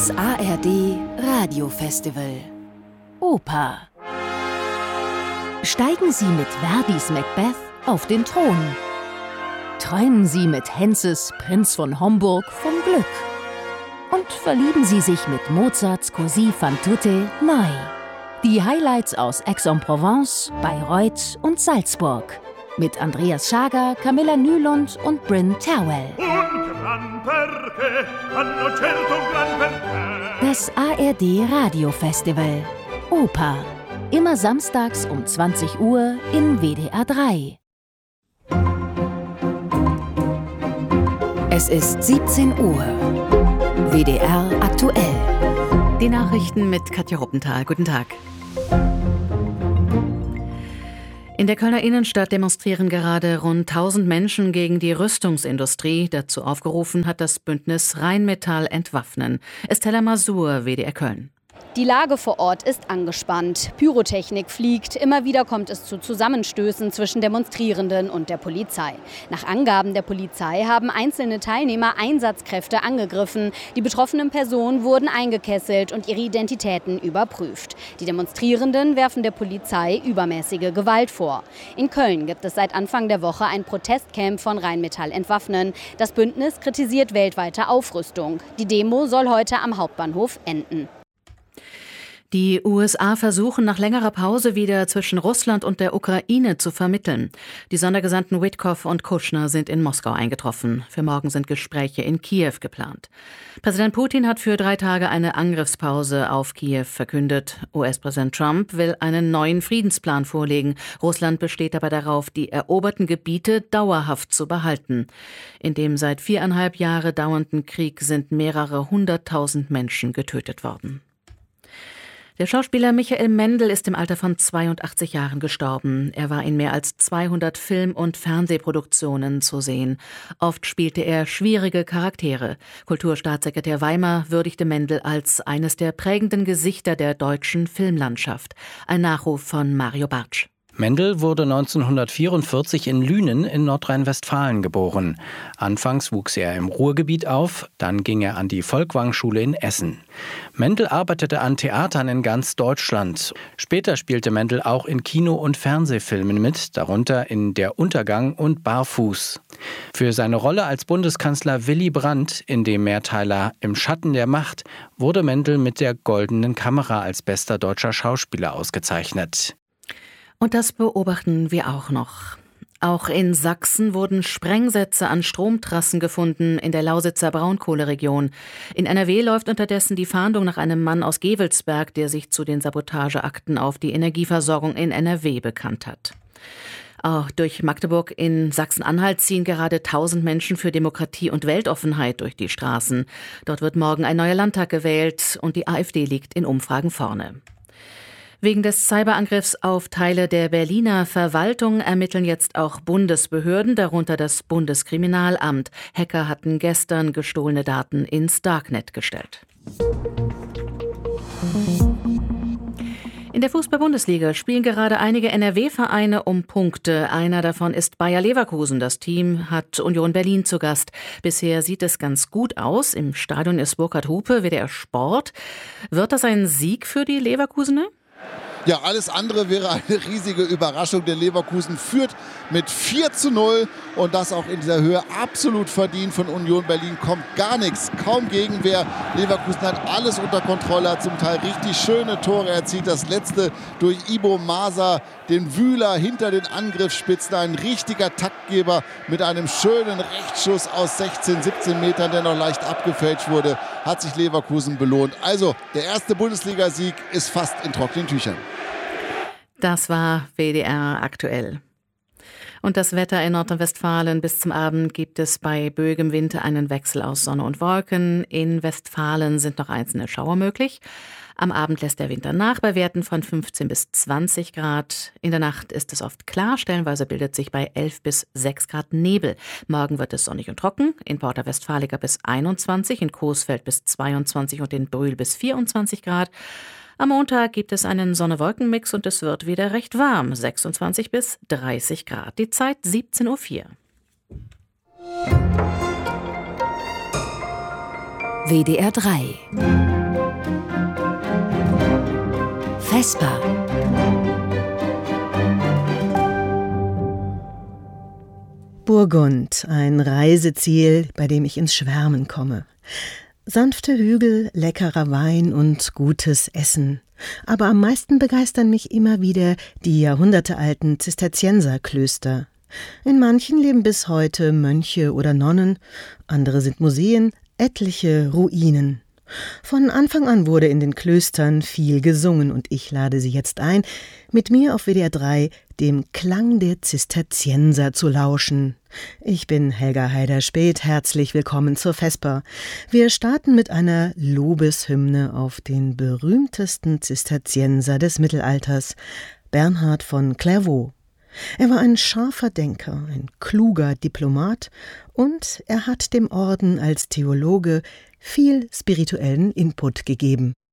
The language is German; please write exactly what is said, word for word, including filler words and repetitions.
Das A R D Radiofestival Oper. Steigen Sie mit Verdis Macbeth auf den Thron. Träumen Sie mit Henzes Prinz von Homburg vom Glück. Und verlieben Sie sich mit Mozarts Così fan tutte neu. Die Highlights aus Aix-en-Provence, Bayreuth und Salzburg. Mit Andreas Schager, Camilla Nylund und Bryn Terwell. Das A R D Radiofestival Oper. Immer samstags um zwanzig Uhr in W D R drei. Es ist siebzehn Uhr. W D R aktuell. Die Nachrichten mit Katja Ruppenthal. Guten Tag. In der Kölner Innenstadt demonstrieren gerade rund tausend Menschen gegen die Rüstungsindustrie. Dazu aufgerufen hat das Bündnis Rheinmetall entwaffnen. Estella Masur, W D R Köln. Die Lage vor Ort ist angespannt. Pyrotechnik fliegt. Immer wieder kommt es zu Zusammenstößen zwischen Demonstrierenden und der Polizei. Nach Angaben der Polizei haben einzelne Teilnehmer Einsatzkräfte angegriffen. Die betroffenen Personen wurden eingekesselt und ihre Identitäten überprüft. Die Demonstrierenden werfen der Polizei übermäßige Gewalt vor. In Köln gibt es seit Anfang der Woche ein Protestcamp von Rheinmetall entwaffnen. Das Bündnis kritisiert weltweite Aufrüstung. Die Demo soll heute am Hauptbahnhof enden. Die U S A versuchen nach längerer Pause wieder zwischen Russland und der Ukraine zu vermitteln. Die Sondergesandten Witkow und Kushner sind in Moskau eingetroffen. Für morgen sind Gespräche in Kiew geplant. Präsident Putin hat für drei Tage eine Angriffspause auf Kiew verkündet. U S-Präsident Trump will einen neuen Friedensplan vorlegen. Russland besteht dabei darauf, die eroberten Gebiete dauerhaft zu behalten. In dem seit viereinhalb Jahre dauernden Krieg sind mehrere hunderttausend Menschen getötet worden. Der Schauspieler Michael Mendl ist im Alter von zweiundachtzig Jahren gestorben. Er war in mehr als zweihundert Film- und Fernsehproduktionen zu sehen. Oft spielte er schwierige Charaktere. Kulturstaatssekretär Weimer würdigte Mendl als eines der prägenden Gesichter der deutschen Filmlandschaft. Ein Nachruf von Mario Bartsch. Mendl wurde neunzehnhundertvierundvierzig in Lünen in Nordrhein-Westfalen geboren. Anfangs wuchs er im Ruhrgebiet auf, dann ging er an die Folkwang-Schule in Essen. Mendl arbeitete an Theatern in ganz Deutschland. Später spielte Mendl auch in Kino- und Fernsehfilmen mit, darunter in Der Untergang und Barfuß. Für seine Rolle als Bundeskanzler Willy Brandt in dem Mehrteiler Im Schatten der Macht wurde Mendl mit der Goldenen Kamera als bester deutscher Schauspieler ausgezeichnet. Und das beobachten wir auch noch. Auch in Sachsen wurden Sprengsätze an Stromtrassen gefunden in der Lausitzer Braunkohleregion. In N R W läuft unterdessen die Fahndung nach einem Mann aus Gevelsberg, der sich zu den Sabotageakten auf die Energieversorgung in N R W bekannt hat. Auch durch Magdeburg in Sachsen-Anhalt ziehen gerade tausend Menschen für Demokratie und Weltoffenheit durch die Straßen. Dort wird morgen ein neuer Landtag gewählt und die AfD liegt in Umfragen vorne. Wegen des Cyberangriffs auf Teile der Berliner Verwaltung ermitteln jetzt auch Bundesbehörden, darunter das Bundeskriminalamt. Hacker hatten gestern gestohlene Daten ins Darknet gestellt. In der Fußball-Bundesliga spielen gerade einige N R W-Vereine um Punkte. Einer davon ist Bayer Leverkusen. Das Team hat Union Berlin zu Gast. Bisher sieht es ganz gut aus. Im Stadion ist Burkhard Hupe, W D R Sport. Wird das ein Sieg für die Leverkusener? Ja, alles andere wäre eine riesige Überraschung. Der Leverkusen führt mit vier zu null und das auch in dieser Höhe absolut verdient. Von Union Berlin kommt gar nichts, kaum Gegenwehr. Leverkusen hat alles unter Kontrolle, hat zum Teil richtig schöne Tore erzielt. Das letzte durch Ibo Masa, den Wühler hinter den Angriffsspitzen. Ein richtiger Taktgeber mit einem schönen Rechtsschuss aus sechzehn, siebzehn Metern, der noch leicht abgefälscht wurde, hat sich Leverkusen belohnt. Also der erste Bundesligasieg ist fast in trockenen Tüchern. Das war W D R aktuell. Und das Wetter in Nordrhein-Westfalen: bis zum Abend gibt es bei böigem Wind einen Wechsel aus Sonne und Wolken. In Westfalen sind noch einzelne Schauer möglich. Am Abend lässt der Winter nach bei Werten von fünfzehn bis zwanzig Grad. In der Nacht ist es oft klar, stellenweise bildet sich bei elf bis sechs Grad Nebel. Morgen wird es sonnig und trocken, in Porta Westfalica bis einundzwanzig, in Coesfeld bis zweiundzwanzig und in Brühl bis vierundzwanzig Grad. Am Montag gibt es einen Sonne-Wolken-Mix und es wird wieder recht warm, sechsundzwanzig bis dreißig Grad. Die Zeit siebzehn Uhr vier. W D R drei Vesper. Burgund, ein Reiseziel, bei dem ich ins Schwärmen komme. Sanfte Hügel, leckerer Wein und gutes Essen. Aber am meisten begeistern mich immer wieder die jahrhundertealten Zisterzienserklöster. In manchen leben bis heute Mönche oder Nonnen, andere sind Museen, etliche Ruinen. Von Anfang an wurde in den Klöstern viel gesungen und ich lade Sie jetzt ein, mit mir auf W D R drei dem Klang der Zisterzienser zu lauschen. Ich bin Helga Heider-Späth, herzlich willkommen zur Vesper. Wir starten mit einer Lobeshymne auf den berühmtesten Zisterzienser des Mittelalters, Bernhard von Clairvaux. Er war ein scharfer Denker, ein kluger Diplomat und er hat dem Orden als Theologe viel spirituellen Input gegeben.